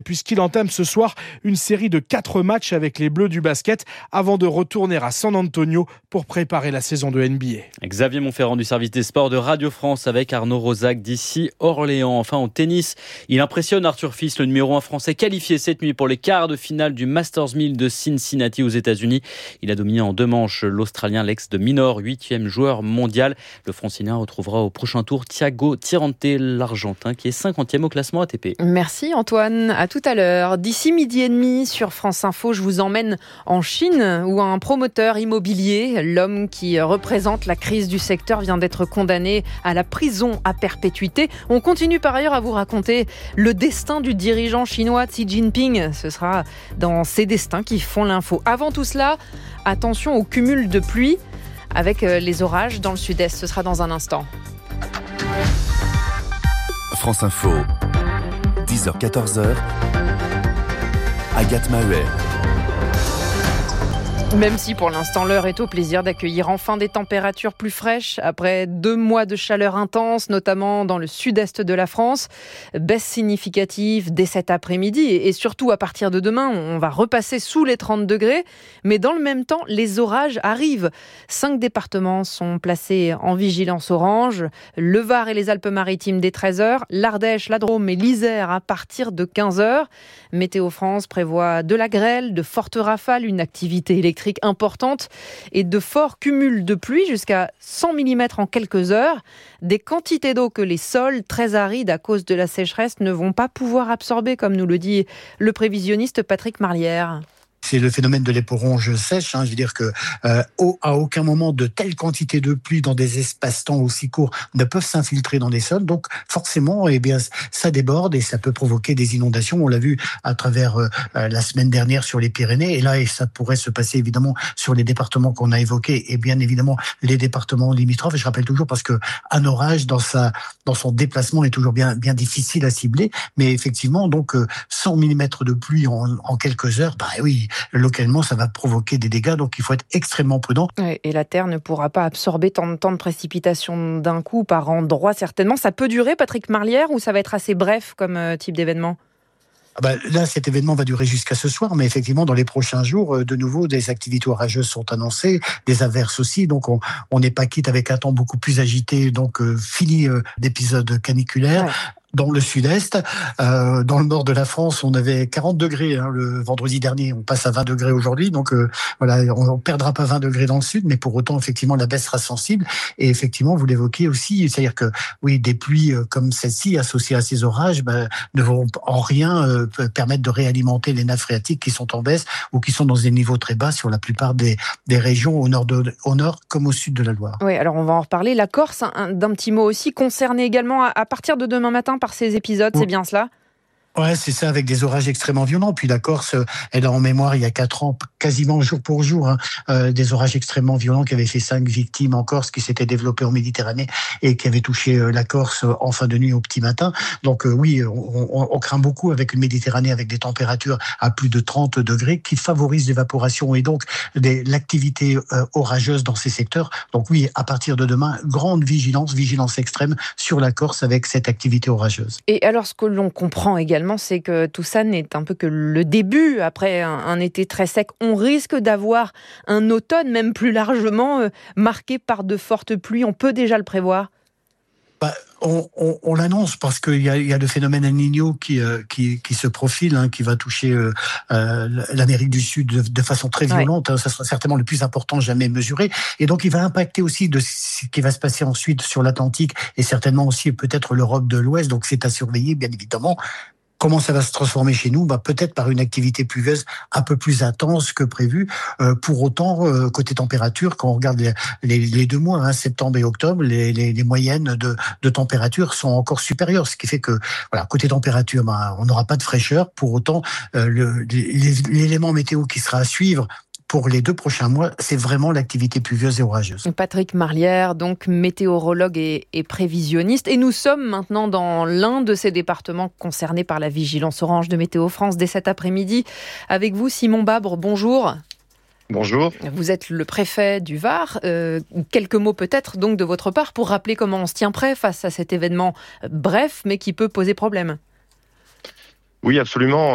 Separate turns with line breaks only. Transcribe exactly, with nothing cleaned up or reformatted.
puisqu'il entame ce soir une série de quatre matchs avec les Bleus du basket avant de retourner à San Antonio pour préparer la saison de N B A.
Xavier Montferrand du service des sports de Radio France avec Arnaud Rosac d'ici Orléans. Enfin, au tennis, il impressionne Arthur Fils, le numéro un français qualifié cette nuit pour les quarts de finale du Masters mille de Cincinnati aux États-Unis. Il a dominé en deux manches l'Australien Lex de Minor, huitième joueur mondial. Le Francilien retrouvera au prochain tour Thiago Tirante, l'Argentin, qui est cinquantième au classement A T P.
Merci Antoine, à tout à l'heure. D'ici midi et demi sur France Info, je vous emmène en Chine où un promoteur immobilier, l'homme qui représente la crise du secteur, vient d'être condamné à la prison à perpétuité. On continue par ailleurs à vous raconter le destin du dirigeant chinois Xi Jinping. Ce sera dans ces destins qui font l'info. Avant tout cela, attention au cumul de pluie avec les orages dans le sud-est. Ce sera dans un instant.
France Info, dix heures quatorze heures, Agathe Maheuer.
Même si pour l'instant l'heure est au plaisir d'accueillir enfin des températures plus fraîches après deux mois de chaleur intense, notamment dans le sud-est de la France. Baisse significative dès cet après-midi et surtout à partir de demain, on va repasser sous les trente degrés. Mais dans le même temps, les orages arrivent. Cinq départements sont placés en vigilance orange. Le Var et les Alpes-Maritimes dès treize heures, l'Ardèche, la Drôme et l'Isère à partir de quinze heures. Météo France prévoit de la grêle, de fortes rafales, une activité électrique importante et de forts cumuls de pluie jusqu'à cent millimètres en quelques heures. Des quantités d'eau que les sols, très arides à cause de la sécheresse, ne vont pas pouvoir absorber, comme nous le dit le prévisionniste Patrick Marlière.
C'est le phénomène de l'éponge sèche. Hein. Je veux dire que euh, au, à aucun moment de telles quantités de pluie dans des espaces-temps aussi courts ne peuvent s'infiltrer dans les sols. Donc forcément, eh bien, ça déborde et ça peut provoquer des inondations. On l'a vu à travers euh, la semaine dernière sur les Pyrénées. Et là, et ça pourrait se passer évidemment sur les départements qu'on a évoqués et bien évidemment les départements limitrophes. Et je rappelle toujours parce que un orage dans sa dans son déplacement est toujours bien bien difficile à cibler. Mais effectivement, donc euh, cent millimètres de pluie en, en quelques heures, bah oui. Localement, ça va provoquer des dégâts, donc il faut être extrêmement prudent.
Et la Terre ne pourra pas absorber tant de, tant de précipitations d'un coup, par endroit certainement. Ça peut durer, Patrick Marlière, ou ça va être assez bref comme euh, type d'événement ?
Ah bah, là, cet événement va durer jusqu'à ce soir, mais effectivement, dans les prochains jours, de nouveau, des activités orageuses sont annoncées, des averses aussi, donc on on n'est pas quitte avec un temps beaucoup plus agité, donc euh, fini euh, d'épisodes caniculaires. Ouais. Dans le sud-est, euh, dans le nord de la France, on avait quarante degrés hein, le vendredi dernier. On passe à vingt degrés aujourd'hui, donc euh, voilà, on, on perdra pas vingt degrés dans le sud, mais pour autant, effectivement, la baisse sera sensible. Et effectivement, vous l'évoquiez aussi, c'est-à-dire que oui, des pluies euh, comme celle-ci associées à ces orages, bah, ne vont en rien euh, permettre de réalimenter les nappes phréatiques qui sont en baisse ou qui sont dans des niveaux très bas sur la plupart des, des régions au nord, de, au nord comme au sud de la Loire.
Oui, alors on va en reparler. La Corse, un, d'un petit mot aussi, concernée également à, à partir de demain matin par ces épisodes, c'est bien cela ?
Ouais, c'est ça, avec des orages extrêmement violents. Puis la Corse, elle a en mémoire, il y a quatre ans, quasiment jour pour jour, hein, euh, des orages extrêmement violents qui avaient fait cinq victimes en Corse, qui s'étaient développés en Méditerranée et qui avaient touché euh, la Corse en fin de nuit au petit matin. Donc euh, oui, on, on, on craint beaucoup avec une Méditerranée avec des températures à plus de trente degrés qui favorisent l'évaporation et donc des, l'activité euh, orageuse dans ces secteurs. Donc oui, à partir de demain, grande vigilance, vigilance extrême sur la Corse avec cette activité orageuse.
Et alors, ce que l'on comprend également, c'est que tout ça n'est un peu que le début. Après un, un été très sec, on risque d'avoir un automne, même plus largement, euh, marqué par de fortes pluies. On peut déjà le prévoir ?
Bah, on, on, on l'annonce parce qu'il y a, il y a le phénomène El Niño qui, euh, qui, qui se profile, hein, qui va toucher euh, euh, l'Amérique du Sud de, de façon très violente. Ouais. Hein, ça sera certainement le plus important jamais mesuré. Et donc, il va impacter aussi de ce qui va se passer ensuite sur l'Atlantique et certainement aussi peut-être l'Europe de l'Ouest. Donc, c'est à surveiller, bien évidemment. Comment ça va se transformer chez nous ? Bah, peut-être par une activité pluvieuse un peu plus intense que prévu. Euh, pour autant, euh, côté température, quand on regarde les, les, les deux mois, hein, septembre et octobre, les, les, les moyennes de, de température sont encore supérieures. Ce qui fait que, voilà, côté température, bah, on n'aura pas de fraîcheur. Pour autant, euh, le, l'élément météo qui sera à suivre pour les deux prochains mois, c'est vraiment l'activité pluvieuse et orageuse.
Patrick Marlière, donc météorologue et, et prévisionniste. Et nous sommes maintenant dans l'un de ces départements concernés par la vigilance orange de Météo France dès cet après-midi. Avec vous, Simon Babre, bonjour.
Bonjour.
Vous êtes le préfet du Var. Euh, quelques mots peut-être donc de votre part pour rappeler comment on se tient prêt face à cet événement bref, mais qui peut poser problème.
Oui, absolument.